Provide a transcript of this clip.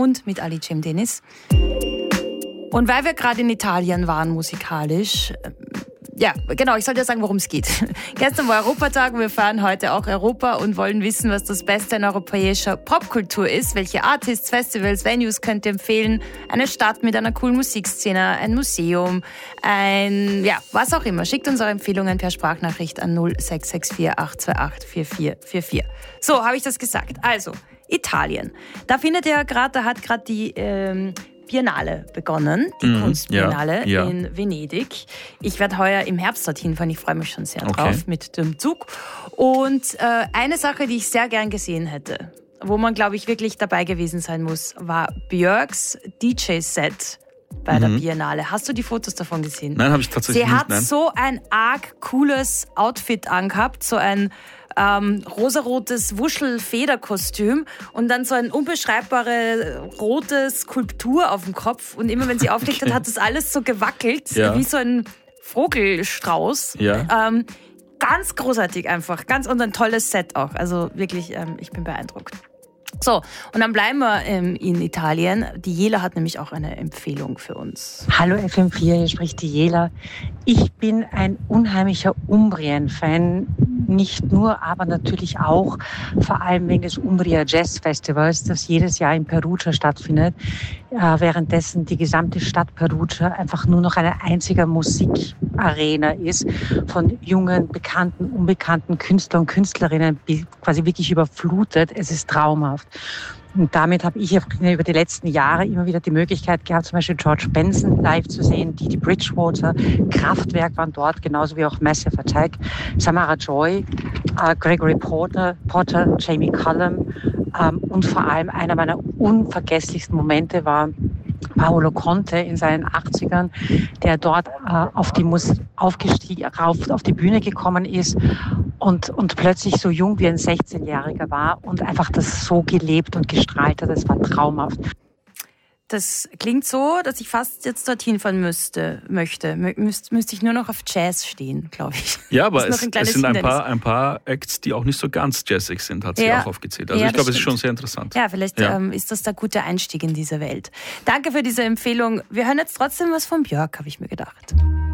und mit Ali Cem-Deniz. Und weil wir gerade in Italien waren musikalisch, ja, genau, ich sollte ja sagen, worum es geht. Gestern war Europatag, wir fahren heute auch Europa und wollen wissen, was das Beste in europäischer Popkultur ist. Welche Artists, Festivals, Venues könnt ihr empfehlen? Eine Stadt mit einer coolen Musikszene, ein Museum, was auch immer. Schickt uns eure Empfehlungen per Sprachnachricht an 0664 828 4444. So, habe ich das gesagt. Also, Italien. Da hat gerade die Biennale begonnen, die Kunstbiennale in Venedig. Ich werde heuer im Herbst dorthin fahren, ich freue mich schon sehr drauf mit dem Zug. Und eine Sache, die ich sehr gern gesehen hätte, wo man, glaube ich, wirklich dabei gewesen sein muss, war Björks DJ-Set bei der Biennale. Hast du die Fotos davon gesehen? Nein, habe ich tatsächlich nicht. Sie hat so ein arg cooles Outfit angehabt, so ein rosarotes Wuschelfederkostüm und dann so eine unbeschreibbare rote Skulptur auf dem Kopf. Und immer wenn sie aufgelegt hat das alles so gewackelt, wie so ein Vogelstrauß. Ja. Ganz großartig einfach. Und ein tolles Set auch. Also wirklich, ich bin beeindruckt. So, und dann bleiben wir in Italien. Die Jela hat nämlich auch eine Empfehlung für uns. Hallo FM4, hier spricht die Jela. Ich bin ein unheimlicher Umbrien-Fan. Nicht nur, aber natürlich auch, vor allem wegen des Umbria Jazz Festivals, das jedes Jahr in Perugia stattfindet. Währenddessen die gesamte Stadt Perugia einfach nur noch eine einzige Musikarena ist, von jungen, bekannten, unbekannten Künstlern und Künstlerinnen quasi wirklich überflutet. Es ist traumhaft. Und damit habe ich über die letzten Jahre immer wieder die Möglichkeit gehabt, zum Beispiel George Benson live zu sehen, Didi Bridgewater, Kraftwerk waren dort, genauso wie auch Massive Attack, Samara Joy, Gregory Porter, Jamie Cullum und vor allem einer meiner unvergesslichsten Momente war Paolo Conte in seinen 80ern, der dort auf die Bühne gekommen ist und plötzlich so jung wie ein 16-Jähriger war und einfach das so gelebt und gestrahlt hat. Das war traumhaft. Das klingt so, dass ich fast jetzt dorthin fahren müsste ich nur noch auf Jazz stehen, glaube ich. Ja, aber es sind ein paar Acts, die auch nicht so ganz jazzig sind, hat sie auch aufgezählt. Also ich glaube, es ist schon sehr interessant. Ja, vielleicht ist das der gute Einstieg in diese Welt. Danke für diese Empfehlung. Wir hören jetzt trotzdem was von Björk, habe ich mir gedacht.